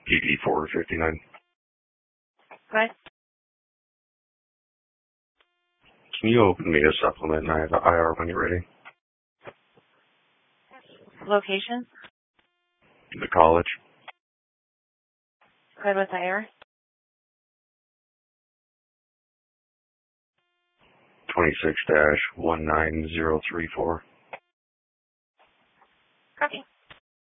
ED459. Go ahead. Can you open me a supplement and I have an IR when you're ready? Location? The college. Go ahead with IR. 26-19034. Copy.